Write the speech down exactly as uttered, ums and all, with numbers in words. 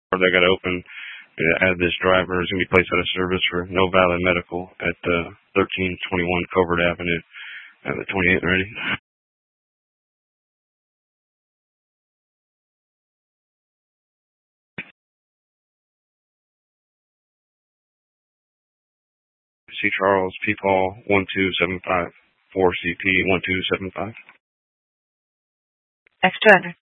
Or they got to open, uh, add this driver is going to be placed out of service for No Valley Medical at uh, thirteen twenty-one Covert Avenue. Uh, the twenty-eighth ready. C. Charles, P. Paul, one two seven five, four C P, one two seven five. X two hundred.